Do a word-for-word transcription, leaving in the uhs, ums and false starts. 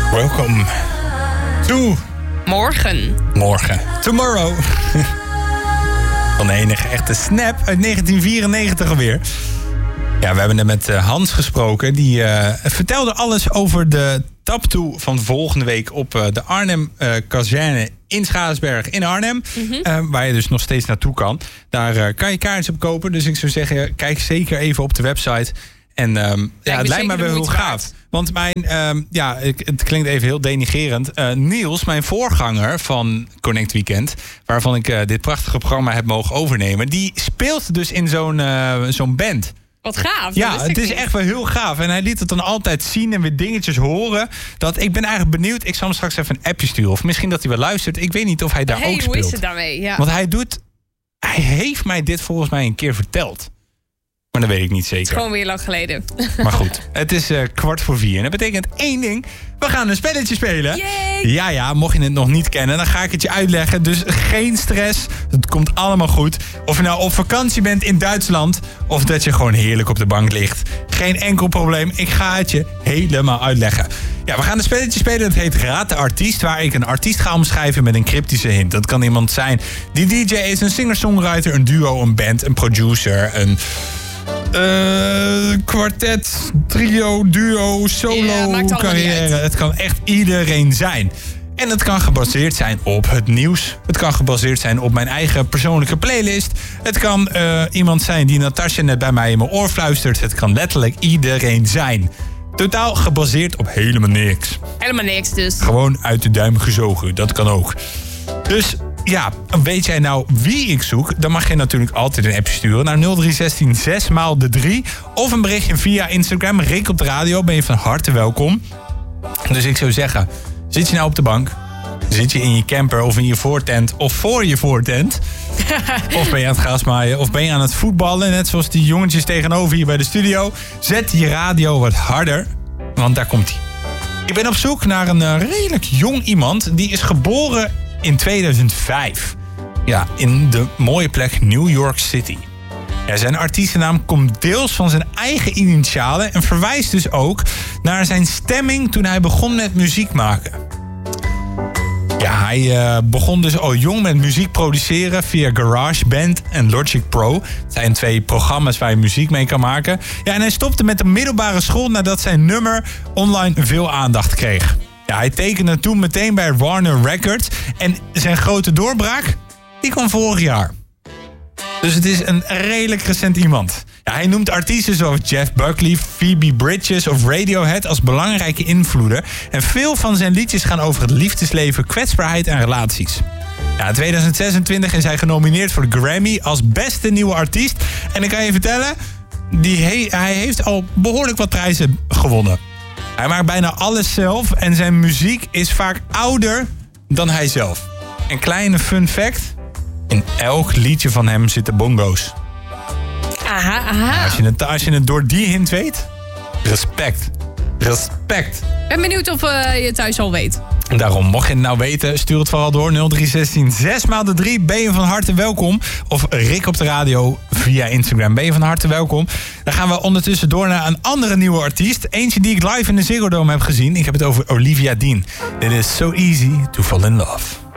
Welcome to... Morgen. Morgen. Tomorrow. Van de enige echte Snap uit negentien vierennegentig alweer. Ja, we hebben net met Hans gesproken. Die uh, vertelde alles over de taptoe van volgende week op uh, de Arnhem uh, kazerne in Schaarsberg in Arnhem. Mm-hmm. Uh, waar je dus nog steeds naartoe kan. Daar uh, kan je kaartjes op kopen. Dus ik zou zeggen, kijk zeker even op de website. En um, ja, het lijkt me wel heel gaaf. Want mijn, um, ja, het klinkt even heel denigrerend. Uh, Niels, mijn voorganger van Connect Weekend, waarvan ik uh, dit prachtige programma heb mogen overnemen, die speelt dus in zo'n, uh, zo'n band. Wat gaaf. Ja, het is niet. Echt wel heel gaaf. En hij liet het dan altijd zien en weer dingetjes horen. Dat ik ben eigenlijk benieuwd. Ik zal hem straks even een appje sturen. Of misschien dat hij wel luistert. Ik weet niet of hij daar hey, ook speelt. Hoe is het daarmee? Ja. Want hij doet... Hij heeft mij dit volgens mij een keer verteld. Maar dat weet ik niet zeker. Het is gewoon weer lang geleden. Maar goed, het is uh, kwart voor vier. En dat betekent één ding. We gaan een spelletje spelen. Yay. Ja, ja, mocht je het nog niet kennen, dan ga ik het je uitleggen. Dus geen stress. Het komt allemaal goed. Of je nou op vakantie bent in Duitsland, of dat je gewoon heerlijk op de bank ligt. Geen enkel probleem. Ik ga het je helemaal uitleggen. Ja, we gaan een spelletje spelen. Dat heet Raad de Artiest. Waar ik een artiest ga omschrijven met een cryptische hint. Dat kan iemand zijn die D J is, een singer-songwriter, een duo, een band, een producer, een... Uh, kwartet, trio, duo, solo, ja, carrière. Het kan echt iedereen zijn. En het kan gebaseerd zijn op het nieuws. Het kan gebaseerd zijn op mijn eigen persoonlijke playlist. Het kan uh, iemand zijn die Natasja net bij mij in mijn oor fluistert. Het kan letterlijk iedereen zijn. Totaal gebaseerd op helemaal niks. Helemaal niks dus. Gewoon uit de duim gezogen, dat kan ook. Dus... ja, weet jij nou wie ik zoek? Dan mag je natuurlijk altijd een appje sturen naar nul drie een zes zes maal de drie. Of een berichtje via Instagram. Rick op de radio, ben je van harte welkom. Dus ik zou zeggen, zit je nou op de bank? Zit je in je camper of in je voortent of voor je voortent? Of ben je aan het grasmaaien? Of ben je aan het voetballen? Net zoals die jongetjes tegenover hier bij de studio. Zet je radio wat harder, want daar komt hij. Ik ben op zoek naar een uh, redelijk jong iemand. Die is geboren in tweeduizend vijf. Ja, in de mooie plek New York City. Ja, zijn artiestennaam komt deels van zijn eigen initialen en verwijst dus ook naar zijn stemming toen hij begon met muziek maken. Ja, hij uh, begon dus al jong met muziek produceren via GarageBand en Logic Pro. Het zijn twee programma's waar je muziek mee kan maken. Ja, en hij stopte met de middelbare school nadat zijn nummer online veel aandacht kreeg. Ja, hij tekende toen meteen bij Warner Records. En zijn grote doorbraak, die kwam vorig jaar. Dus het is een redelijk recent iemand. Ja, hij noemt artiesten zoals Jeff Buckley, Phoebe Bridgers of Radiohead als belangrijke invloeden. En veel van zijn liedjes gaan over het liefdesleven, kwetsbaarheid en relaties. Ja, in tweeduizend zesentwintig is hij genomineerd voor de Grammy als beste nieuwe artiest. En ik kan je vertellen, die he- hij heeft al behoorlijk wat prijzen gewonnen. Hij maakt bijna alles zelf en zijn muziek is vaak ouder dan hij zelf. Een kleine fun fact: in elk liedje van hem zitten bongo's. Aha, aha. Als je het, als je het door die hint weet, respect. Respect. Ik ben benieuwd of uh, je het thuis al weet. Daarom, mocht je het nou weten, stuur het vooral door. nul drie een zes zes maal de drie, ben je van harte welkom. Of Rick op de radio via Instagram, ben je van harte welkom. Dan gaan we ondertussen door naar een andere nieuwe artiest. Eentje die ik live in de Ziggo Dome heb gezien. Ik heb het over Olivia Dean. It is so easy to fall in love.